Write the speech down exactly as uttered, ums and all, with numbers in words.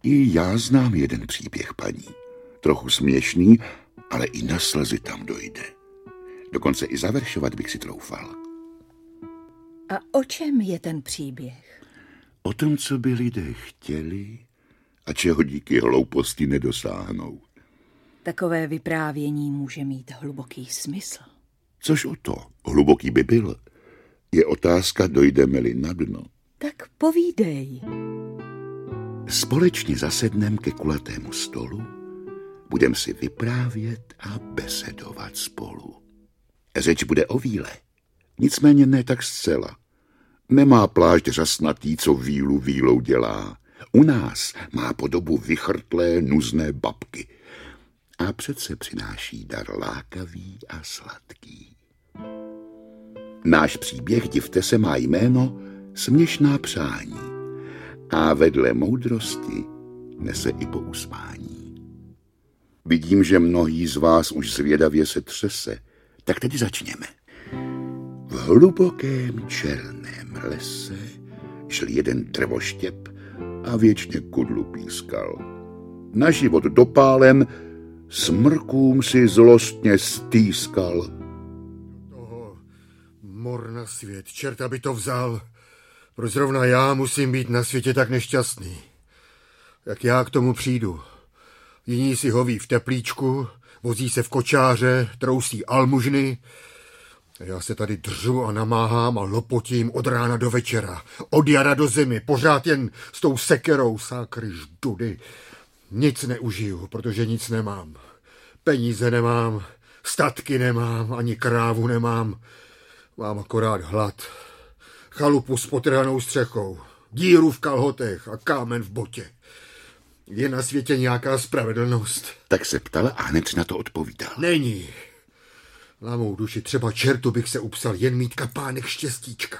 I já znám jeden příběh, paní. Trochu směšný, ale i na slzy tam dojde. Dokonce i zaveršovat bych si troufal. A o čem je ten příběh? O tom, co by lidé chtěli a čeho díky hlouposti nedosáhnou. Takové vyprávění může mít hluboký smysl. Což o to, hluboký by byl. Je otázka, dojdeme-li na dno. Tak povídej. Společně zasednem ke kulatému stolu, budem si vyprávět a besedovat spolu. Řeč bude o víle, nicméně ne tak zcela. Nemá plášť řasnatý, co vílu vílou dělá. U nás má podobu vychrtlé, nuzné babky. A přece přináší dar lákavý a sladký. Náš příběh, divte se, má jméno Směšná přání a vedle moudrosti nese i pousmání. Vidím, že mnohý z vás už zvědavě se třese, tak tedy začněme. V hlubokém černém lese šel jeden drvoštěp a věčně kudlu pískal. Na život dopálen smrkům si zlostně stýskal. Toho mor na svět, čert aby to vzal. Proč zrovna já musím být na světě tak nešťastný? Jak já k tomu přijdu? Jiní si hoví v teplíčku, vozí se v kočáře, trousí almužny. Já se tady držu a namáhám a lopotím od rána do večera, od jara do zimy, pořád jen s tou sekerou, sákry ždudy. Nic neužiju, protože nic nemám. Peníze nemám, statky nemám, ani krávu nemám. Mám akorát hlad. Chalupu s potrhanou střechou, díru v kalhotech a kámen v botě. Je na světě nějaká spravedlnost? Tak se ptal a hned na to odpovídal. Není. Na mou duši třeba čertu bych se upsal jen mít kapánek štěstíčka.